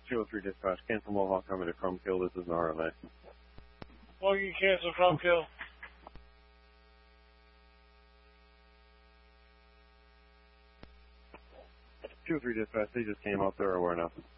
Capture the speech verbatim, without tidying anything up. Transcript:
two oh three dispatch, cancel Mohawk coming to Chrome Kill. This is an R M A. Well, you cancel Chrome Kill. two oh three dispatch, they just came up there or where now?